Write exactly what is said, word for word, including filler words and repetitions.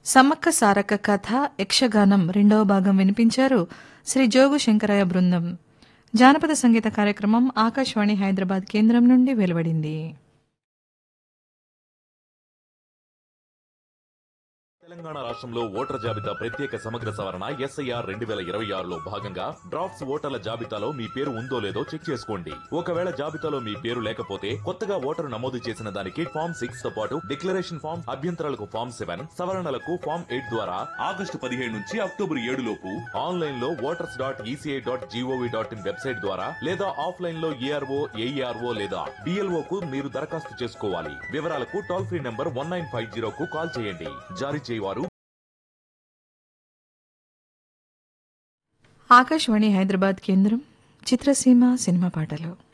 సమ్మక్క సారక్క కథ యక్షగానం రెండవ భాగం వినిపించారు శ్రీ జోగు శంకరయ్య బృందం. జానపద సంగీత కార్యక్రమం ఆకాశవాణి హైదరాబాద్ కేంద్రం నుండి వెలువడింది. తెలంగాణ రాష్ట్రంలో ఓటర్ల జాబితా ప్రత్యేక సమగ్ర సవరణ ఎస్ఐఆర్ రెండు వేల ఇరవై ఆరులో భాగంగా డ్రాఫ్ట్స్ ఓటర్ల జాబితాలో మీ పేరు ఉందో లేదో చెక్ చేసుకోండి. ఒకవేళ జాబితాలో మీ పేరు లేకపోతే కొత్తగా ఓటరు నమోదు చేసిన దానికి ఫామ్ సిక్స్ తో పాటు డిక్లరేషన్ ఫామ్, అభ్యంతరాలకు ఫామ్ సెవెన్, సవరణలకు ఫామ్ ఎయిట్ ద్వారా ఆగస్టు పదిహేడు నుంచి అక్టోబర్ ఏడు లోపు ఆన్లైన్ లో voters dot ECI dot GOV dot in website ద్వారా లేదా ఆఫ్లైన్ లో ఏఆర్ఓ ఏఈఆర్ఓ లేదా డిఎల్ఓ కు మీరు దరఖాస్తు చేసుకోవాలి. వివరాలకు toll free number one nine five zero కు కాల్ చేయండి. జారీ చేయవారు ఆకాశవాణి హైదరాబాద్ కేంద్రం. చిత్రసీమ సినిమా పాటలు.